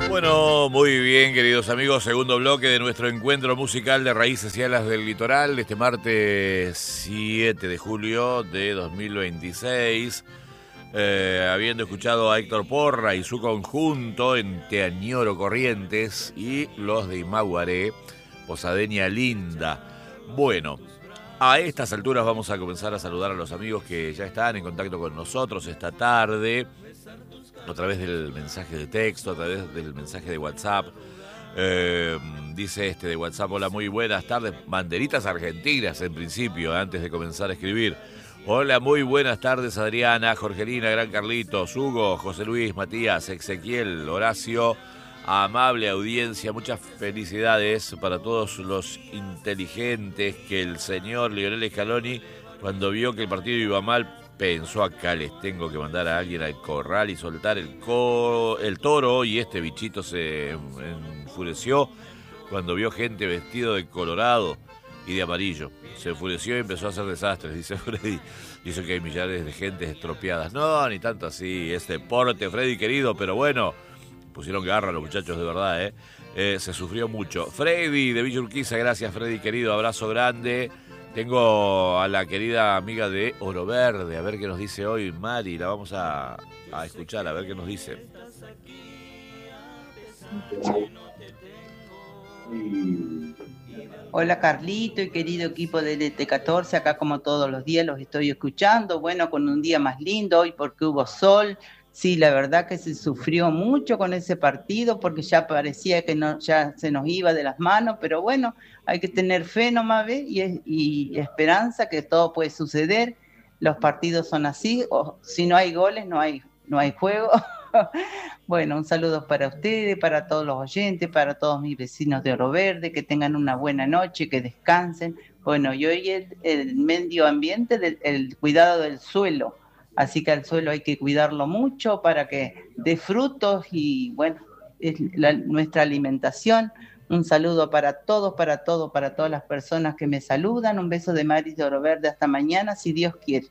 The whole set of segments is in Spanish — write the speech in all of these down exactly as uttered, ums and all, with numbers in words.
Bueno, muy bien, queridos amigos. Segundo bloque de nuestro encuentro musical de Raíces y Alas del Litoral, este martes siete de julio de dos mil veintiséis. Eh, habiendo escuchado a Héctor Porra y su conjunto en Te Añoro Corrientes y los de Imaguaré, Posadeña Linda. Bueno, a estas alturas vamos a comenzar a saludar a los amigos que ya están en contacto con nosotros esta tarde, a través del mensaje de texto, a través del mensaje de WhatsApp. Eh, dice este de WhatsApp: hola, muy buenas tardes, banderitas argentinas en principio, antes de comenzar a escribir. Hola, muy buenas tardes, Adriana, Jorgelina, Gran Carlitos, Hugo, José Luis, Matías, Ezequiel, Horacio, amable audiencia, muchas felicidades para todos los inteligentes que el señor Lionel Scaloni, cuando vio que el partido iba mal, pensó: acá les tengo que mandar a alguien al corral y soltar el, co el toro, y este bichito se enfureció cuando vio gente vestido de colorado y de amarillo. Se enfureció y empezó a hacer desastres, dice Freddy. Dice que hay millares de gentes estropeadas. No, ni tanto así, es deporte, Freddy querido, pero bueno, pusieron garra los muchachos de verdad, ¿eh? Eh, se sufrió mucho. Freddy de Villa Urquiza, gracias Freddy querido, abrazo grande. Tengo a la querida amiga de Oro Verde, a ver qué nos dice hoy Mari, la vamos a, a escuchar, a ver qué nos dice. Hola Carlito y querido equipo de L T catorce, acá como todos los días los estoy escuchando, bueno, con un día más lindo hoy porque hubo sol. Sí, la verdad que se sufrió mucho con ese partido porque ya parecía que no, ya se nos iba de las manos, pero bueno, hay que tener fe nomás, ¿ves? Y, y esperanza que todo puede suceder. Los partidos son así, o si no hay goles no hay, no hay juego. Bueno, un saludo para ustedes, para todos los oyentes, para todos mis vecinos de Oro Verde, que tengan una buena noche, que descansen. Bueno, y hoy el, el medio ambiente, del, el cuidado del suelo, así que al suelo hay que cuidarlo mucho para que dé frutos y bueno, es la, nuestra alimentación. Un saludo para todos, para todos, para todas las personas que me saludan. Un beso de Mari de Oro Verde, hasta mañana, si Dios quiere.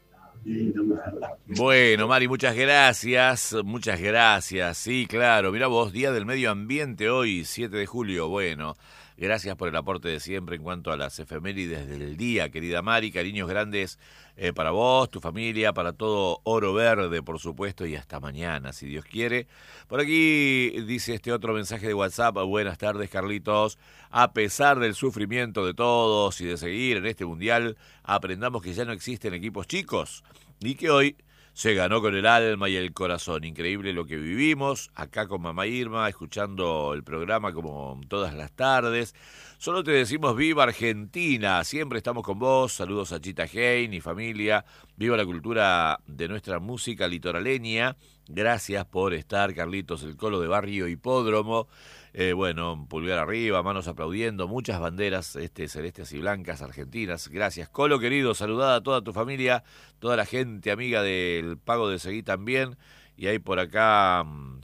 Bueno, Mari, muchas gracias, muchas gracias. Sí, claro, mira vos, Día del Medio Ambiente hoy, siete de julio. Bueno, gracias por el aporte de siempre en cuanto a las efemérides del día, querida Mari. Cariños grandes eh, para vos, tu familia, para todo Oro Verde, por supuesto, y hasta mañana, si Dios quiere. Por aquí dice este otro mensaje de WhatsApp: buenas tardes, Carlitos. A pesar del sufrimiento de todos y de seguir en este mundial, aprendamos que ya no existen equipos chicos y que hoy se ganó con el alma y el corazón. Increíble lo que vivimos acá con mamá Irma, escuchando el programa como todas las tardes. Solo te decimos viva Argentina, siempre estamos con vos. Saludos a Chita Hein y familia. Viva la cultura de nuestra música litoraleña. Gracias por estar, Carlitos, el Colo de Barrio Hipódromo. Eh, bueno, pulgar arriba, manos aplaudiendo, muchas banderas este, celestes y blancas argentinas. Gracias, Colo querido, saludada a toda tu familia, toda la gente amiga del Pago de Seguí también. Y hay por acá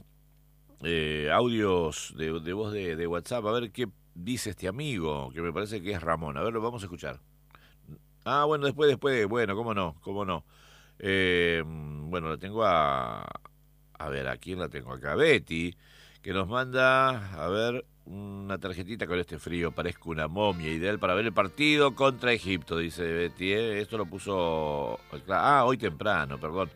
eh, audios de, de voz de, de WhatsApp, a ver qué dice este amigo, que me parece que es Ramón. A ver, lo vamos a escuchar. Ah, bueno, después, después, bueno, cómo no, cómo no. Eh, bueno, la tengo a... A ver, ¿a quién la tengo acá? Betty, que nos manda, a ver, una tarjetita con este frío, parezco una momia, ideal para ver el partido contra Egipto, dice Betty, ¿eh? Esto lo puso, ah, hoy temprano, perdón.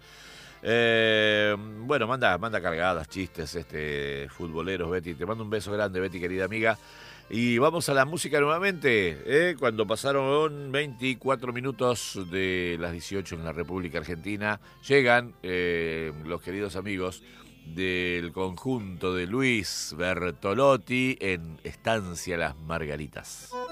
Eh, bueno, manda, manda cargadas, chistes, este, futboleros, Betty, te mando un beso grande, Betty, querida amiga. Y vamos a la música nuevamente, ¿eh? Cuando pasaron veinticuatro minutos de las dieciocho en la República Argentina, llegan eh, los queridos amigos del conjunto de Luis Bertolotti en Estancia Las Margaritas.